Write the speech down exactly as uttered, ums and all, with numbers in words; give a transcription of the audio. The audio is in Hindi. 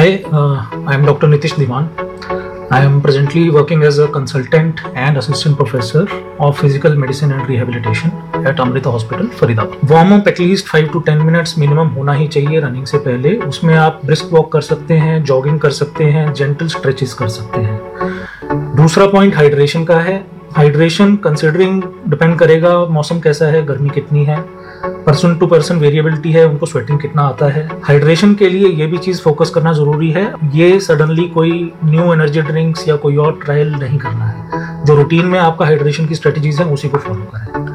Hi, uh, I am Doctor Nitish Diwan. I am presently working as a consultant and assistant professor of physical medicine and rehabilitation at Amrita Hospital, Faridabad. Warm up at least five to ten minutes minimum होना ही चाहिए रनिंग से पहले. उसमें आप ब्रिस्क वॉक कर सकते हैं, जॉगिंग कर सकते हैं, जेंटल स्ट्रेचेस कर सकते हैं. दूसरा पॉइंट हाइड्रेशन का है. हाइड्रेशन कंसिडरिंग डिपेंड करेगा मौसम कैसा है, गर्मी कितनी है, पर्सन टू पर्सन वेरिएबिलिटी है, उनको स्वेटिंग कितना आता है. हाइड्रेशन के लिए ये भी चीज फोकस करना जरूरी है. ये सडनली कोई न्यू एनर्जी ड्रिंक्स या कोई और ट्रायल नहीं करना है. जो रूटीन में आपका हाइड्रेशन की स्ट्रेटजीज है उसी को फॉलो करें.